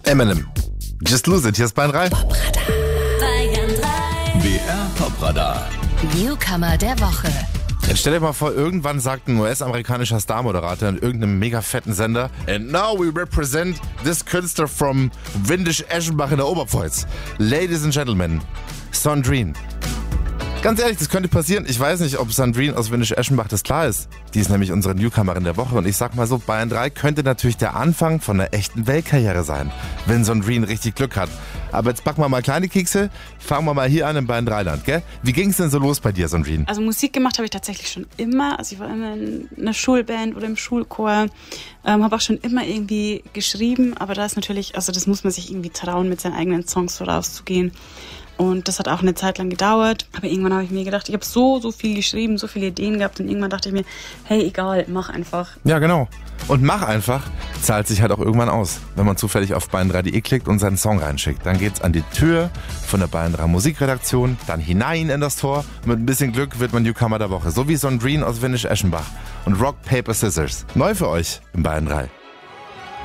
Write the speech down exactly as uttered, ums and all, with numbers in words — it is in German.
Eminem. Just Lose It. Hier ist Bayern drei. B R Popradar. Newcomer der Woche. Jetzt stell dir mal vor, irgendwann sagt ein U S-amerikanischer Star-Moderator in irgendeinem mega fetten Sender: And now we represent this Künstler from Windisch-Eschenbach in der Oberpfalz. Ladies and Gentlemen, Sandrine. Ganz ehrlich, das könnte passieren. Ich weiß nicht, ob Sandrine aus Windisch-Eschenbach das klar ist. Die ist nämlich unsere Newcomerin der Woche. Und ich sag mal so, Bayern drei könnte natürlich der Anfang von einer echten Weltkarriere sein, wenn Sandrine richtig Glück hat. Aber jetzt packen wir mal kleine Kekse. Fangen wir mal hier an im Bayern drei Land, gell? Wie ging's denn so los bei dir, Sandrine? Also Musik gemacht habe ich tatsächlich schon immer. Also ich war immer in einer Schulband oder im Schulchor. Ähm, habe auch schon immer irgendwie geschrieben. Aber da ist natürlich, also das muss man sich irgendwie trauen, mit seinen eigenen Songs so rauszugehen. Und das hat auch eine Zeit lang gedauert. Aber irgendwann habe ich mir gedacht, ich habe so, so viel geschrieben, so viele Ideen gehabt. Und irgendwann dachte ich mir, hey, egal, mach einfach. Ja, genau. Und mach einfach zahlt sich halt auch irgendwann aus. Wenn man zufällig auf bayern drei punkt de klickt und seinen Song reinschickt. Dann geht's an die Tür von der Bayern drei Musikredaktion, dann hinein in das Tor. Mit ein bisschen Glück wird man Newcomer der Woche. So wie Sandrine aus Windisch-Eschenbach und Rock, Paper, Scissors. Neu für euch im Bayern drei.